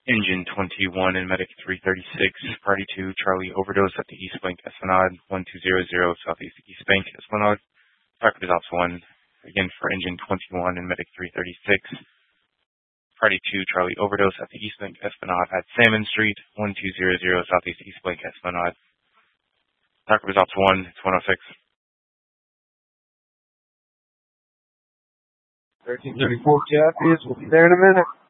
Engine 21 and Medic 336, Party 2, Charlie overdose at the East Bank Esplanade, 1200 Southeast East Bank Esplanade. Target results 1. Again for Engine 21 and Medic 336. Party 2, Charlie overdose at the East Bank Esplanade at Salmon Street, 1200 Southeast East Bank Esplanade. Target results 1. It's 106. 1334 Jeff is. We'll be there in a minute.